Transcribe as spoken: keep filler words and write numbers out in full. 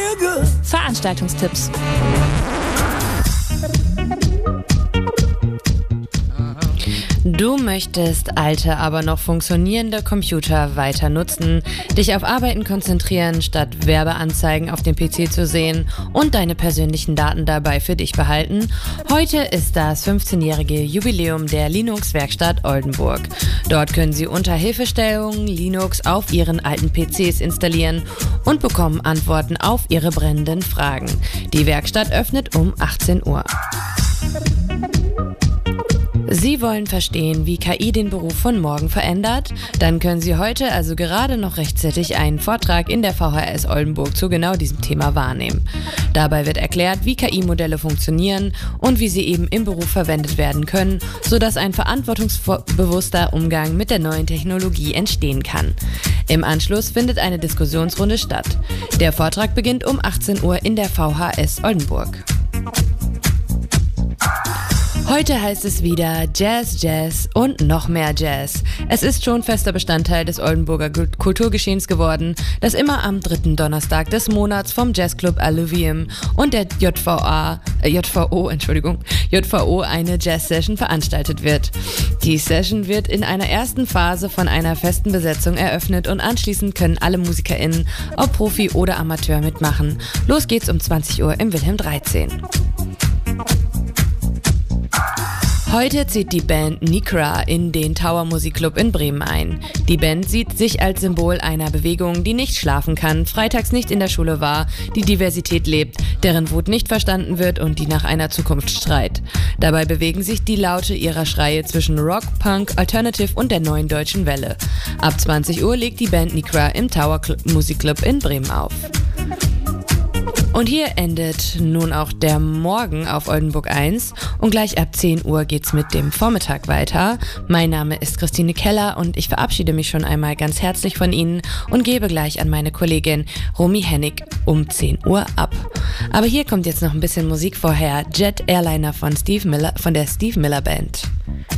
Veranstaltungstipps. Du möchtest alte, aber noch funktionierende Computer weiter nutzen, dich auf Arbeiten konzentrieren, statt Werbeanzeigen auf dem P C zu sehen und deine persönlichen Daten dabei für dich behalten? Heute ist das fünfzehnjährige Jubiläum der Linux-Werkstatt Oldenburg. Dort können Sie unter Hilfestellung Linux auf Ihren alten P Cs installieren und bekommen Antworten auf Ihre brennenden Fragen. Die Werkstatt öffnet um achtzehn Uhr. Sie wollen verstehen, wie K I den Beruf von morgen verändert? Dann können Sie heute also gerade noch rechtzeitig einen Vortrag in der V H S Oldenburg zu genau diesem Thema wahrnehmen. Dabei wird erklärt, wie K I-Modelle funktionieren und wie sie eben im Beruf verwendet werden können, sodass ein verantwortungsbewusster Umgang mit der neuen Technologie entstehen kann. Im Anschluss findet eine Diskussionsrunde statt. Der Vortrag beginnt um achtzehn Uhr in der V H S Oldenburg. Heute heißt es wieder Jazz, Jazz und noch mehr Jazz. Es ist schon fester Bestandteil des Oldenburger Kulturgeschehens geworden, dass immer am dritten Donnerstag des Monats vom Jazzclub Alluvium und der J V A, äh, J V O, Entschuldigung, J V O eine Jazz-Session veranstaltet wird. Die Session wird in einer ersten Phase von einer festen Besetzung eröffnet und anschließend können alle MusikerInnen, ob Profi oder Amateur, mitmachen. Los geht's um zwanzig Uhr im Wilhelm dreizehn. Heute zieht die Band Nikra in den Tower Musikclub in Bremen ein. Die Band sieht sich als Symbol einer Bewegung, die nicht schlafen kann, freitags nicht in der Schule war, die Diversität lebt, deren Wut nicht verstanden wird und die nach einer Zukunft schreit. Dabei bewegen sich die Laute ihrer Schreie zwischen Rock, Punk, Alternative und der neuen deutschen Welle. Ab zwanzig Uhr legt die Band Nikra im Tower Musikclub in Bremen auf. Und hier endet nun auch der Morgen auf Oldenburg eins und gleich ab zehn Uhr geht's mit dem Vormittag weiter. Mein Name ist Christine Keller und ich verabschiede mich schon einmal ganz herzlich von Ihnen und gebe gleich an meine Kollegin Romy Hennig um zehn Uhr ab. Aber hier kommt jetzt noch ein bisschen Musik vorher. Jet Airliner von Steve Miller, von der Steve Miller Band.